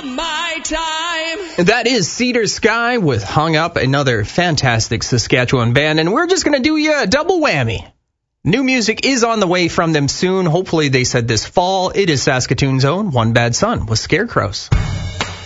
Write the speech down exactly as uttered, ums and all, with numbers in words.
on my time. That is Cedar Sky with Hung Up, another fantastic Saskatchewan band, and we're just going to do you a double whammy. New music is on the way from them soon. Hopefully, they said this fall. It is Saskatoon's own One Bad Son with Scarecrows.